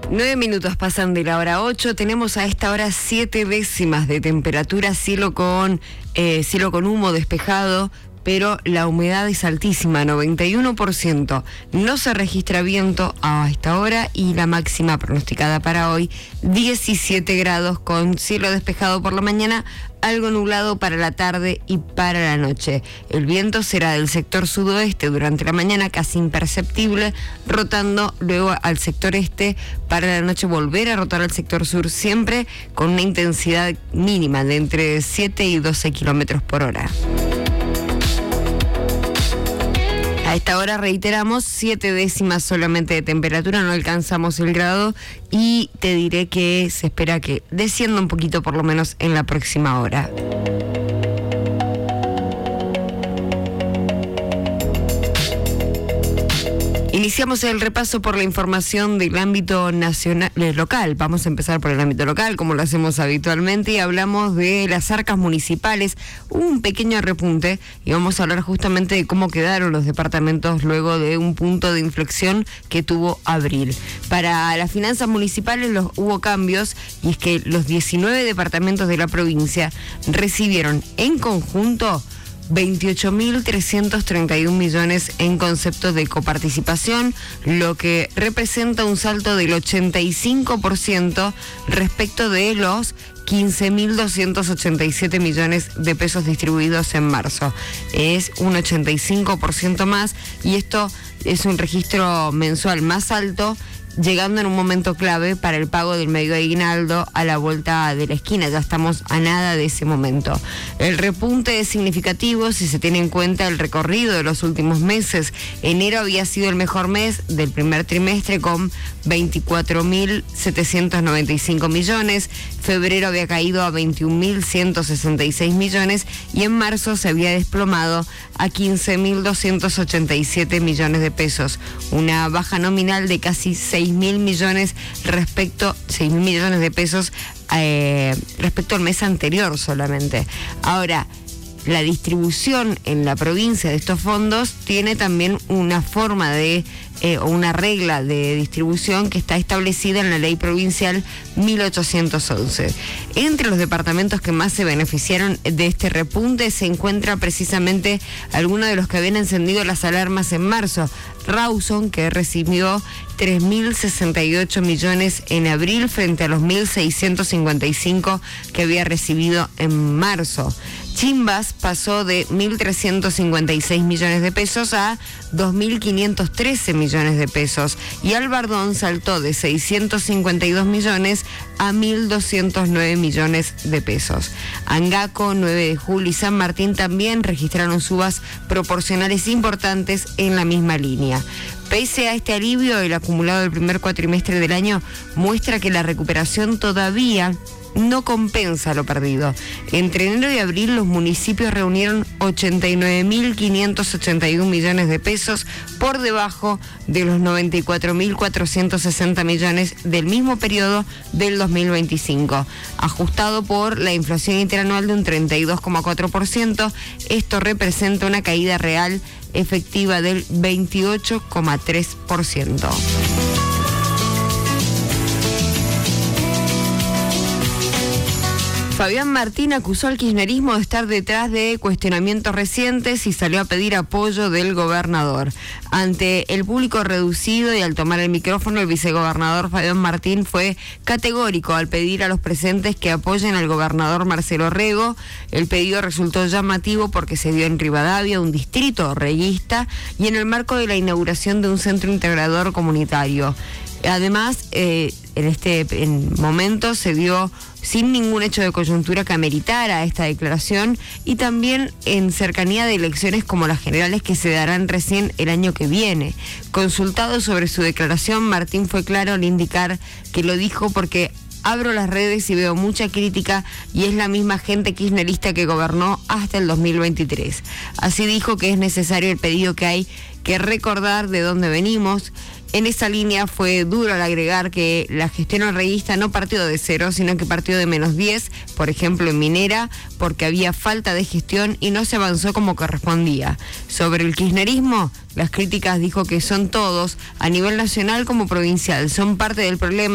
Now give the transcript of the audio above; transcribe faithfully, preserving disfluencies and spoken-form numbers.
Nueve minutos pasan de la hora ocho. Tenemos a esta hora siete décimas de temperatura, cielo con, eh, cielo con humo despejado, pero la humedad es altísima, noventa y uno por ciento. No se registra viento a esta hora y la máxima pronosticada para hoy, diecisiete grados con cielo despejado por la mañana, algo nublado para la tarde y para la noche. El viento será del sector sudoeste durante la mañana, casi imperceptible, rotando luego al sector este, para la noche volver a rotar al sector sur, siempre con una intensidad mínima de entre siete y doce kilómetros por hora. A esta hora reiteramos, siete décimas solamente de temperatura, no alcanzamos el grado y te diré que se espera que descienda un poquito por lo menos en la próxima hora. Iniciamos el repaso por la información del ámbito nacional, eh, local. Vamos a empezar por el ámbito local, como lo hacemos habitualmente, y hablamos de las arcas municipales. Hubo un pequeño repunte y vamos a hablar justamente de cómo quedaron los departamentos luego de un punto de inflexión que tuvo abril. Para las finanzas municipales los, hubo cambios, y es que los diecinueve departamentos de la provincia recibieron en conjunto veintiocho mil trescientos treinta y un millones en concepto de coparticipación, lo que representa un salto del ochenta y cinco por ciento respecto de los quince mil doscientos ochenta y siete millones de pesos distribuidos en marzo. Es un ochenta y cinco por ciento más, y esto es un registro mensual más alto, llegando en un momento clave para el pago del medio aguinaldo a la vuelta de la esquina. Ya estamos a nada de ese momento. El repunte es significativo si se tiene en cuenta el recorrido de los últimos meses. Enero había sido el mejor mes del primer trimestre con veinticuatro mil setecientos noventa y cinco millones, febrero había caído a veintiún mil ciento sesenta y seis millones y en marzo se había desplomado a quince mil doscientos ochenta y siete millones de pesos, una baja nominal de casi seis mil millones respecto, seis mil millones de pesos eh, respecto al mes anterior solamente. Ahora, la distribución en la provincia de estos fondos tiene también una forma de, eh, o una regla de distribución que está establecida en la ley provincial mil ochocientos once. Entre los departamentos que más se beneficiaron de este repunte se encuentra precisamente algunos de los que habían encendido las alarmas en marzo. Rawson, que recibió tres mil sesenta y ocho millones en abril frente a los mil seiscientos cincuenta y cinco que había recibido en marzo. Chimbas pasó de mil trescientos cincuenta y seis millones de pesos a dos mil quinientos trece millones de pesos y Albardón saltó de seiscientos cincuenta y dos millones a mil doscientos nueve millones de pesos. Angaco, nueve de julio y San Martín también registraron subas proporcionales importantes en la misma línea. Pese a este alivio, el acumulado del primer cuatrimestre del año muestra que la recuperación todavía no compensa lo perdido. Entre enero y abril los municipios reunieron ochenta y nueve mil quinientos ochenta y un millones de pesos, por debajo de los noventa y cuatro mil cuatrocientos sesenta millones del mismo periodo del dos mil veinticinco. Ajustado por la inflación interanual de un treinta y dos coma cuatro por ciento, esto representa una caída real efectiva del veintiocho coma tres por ciento. Fabián Martín acusó al kirchnerismo de estar detrás de cuestionamientos recientes y salió a pedir apoyo del gobernador. Ante el público reducido y al tomar el micrófono, el vicegobernador Fabián Martín fue categórico al pedir a los presentes que apoyen al gobernador Marcelo Rego. El pedido resultó llamativo porque se dio en Rivadavia, un distrito reguista, y en el marco de la inauguración de un centro integrador comunitario. Además, eh, en este en momento se dio sin ningún hecho de coyuntura que ameritara esta declaración y también en cercanía de elecciones como las generales que se darán recién el año que viene. Consultado sobre su declaración, Martín fue claro al indicar que lo dijo porque abro las redes y veo mucha crítica y es la misma gente kirchnerista que gobernó hasta el dos mil veintitrés. Así dijo que es necesario el pedido que hay que recordar de dónde venimos. En esa línea fue duro al agregar que la gestión reguista no partió de cero, sino que partió de menos diez, por ejemplo en Minera, porque había falta de gestión y no se avanzó como correspondía. Sobre el kirchnerismo, las críticas dijo que son todos, a nivel nacional como provincial, son parte del problema.